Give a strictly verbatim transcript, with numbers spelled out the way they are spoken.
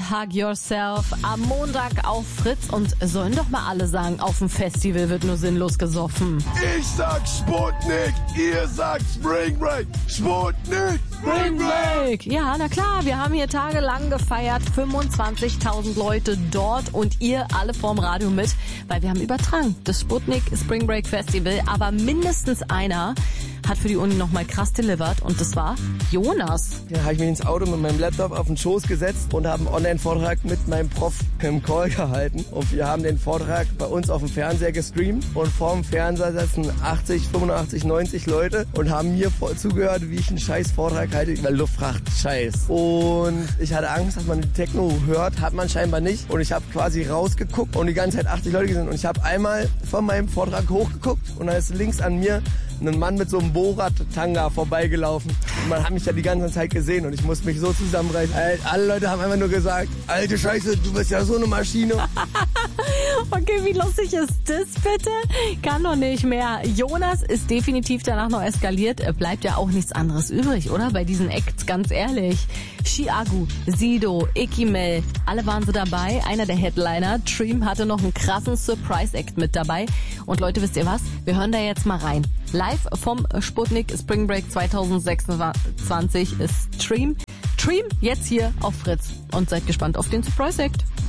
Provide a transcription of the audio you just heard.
Hug Yourself am Montag auf Fritz und sollen doch mal alle sagen, auf dem Festival wird nur sinnlos gesoffen. Ich sag Sputnik, ihr sagt Spring Break. Sputnik, Spring Break. Ja, na klar, wir haben hier tagelang gefeiert, fünfundzwanzigtausend Leute dort und ihr alle vorm Radio mit, weil wir haben übertragen, das Sputnik Spring Break Festival, aber mindestens einer hat für die Uni nochmal krass delivered und das war Jonas. Ja, habe ich mich ins Auto mit meinem Laptop auf den Schoß gesetzt und habe einen Online-Vortrag mit meinem Prof im Call gehalten. Und wir haben den Vortrag bei uns auf dem Fernseher gestreamt und vor dem Fernseher sitzen achtzig, fünfundachtzig, neunzig Leute und haben mir voll zugehört, wie ich einen scheiß Vortrag halte über Luftfracht. Scheiß. Und ich hatte Angst, dass man die Techno hört, hat man scheinbar nicht. Und ich habe quasi rausgeguckt und die ganze Zeit achtzig Leute gesehen. Und ich habe einmal von meinem Vortrag hochgeguckt und dann ist links an mir ein Mann mit so einem Borat-Tanga vorbeigelaufen. Und man hat mich ja die ganze Zeit gesehen und ich musste mich so zusammenreißen. Alle Leute haben einfach nur gesagt, alte Scheiße, du bist ja so eine Maschine. Okay, wie lustig ist das bitte? Kann doch nicht mehr. Jonas ist definitiv danach noch eskaliert. Bleibt ja auch nichts anderes übrig, oder? Bei diesen Acts, ganz ehrlich. Chiagu, Sido, Ikimel, alle waren so dabei. Einer der Headliner, Dream, hatte noch einen krassen Surprise-Act mit dabei. Und Leute, wisst ihr was? Wir hören da jetzt mal rein. Live vom Sputnik Spring Break zwanzig sechsundzwanzig ist Dream. Dream jetzt hier auf Fritz. Und seid gespannt auf den Surprise-Act.